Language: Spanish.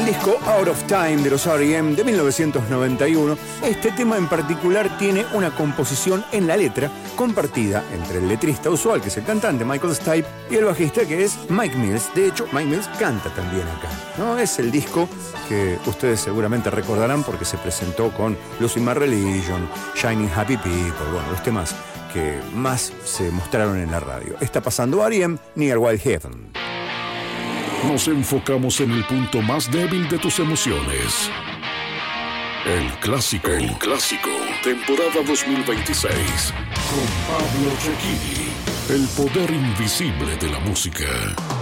disco Out of Time de los R.E.M. de 1991. Este tema en particular tiene una composición en la letra compartida entre el letrista usual, que es el cantante Michael Stipe, y el bajista, que es Mike Mills. De hecho, Mike Mills canta también acá, ¿no? Es el disco que ustedes seguramente recordarán porque se presentó con Losing My Religion, Shining Happy People, bueno, los temas que más se mostraron en la radio. Está pasando R.E.M. Near Wild Heaven. Nos enfocamos en el punto más débil de tus emociones. El clásico, temporada 2026. Con Pablo Cecchini, el poder invisible de la música.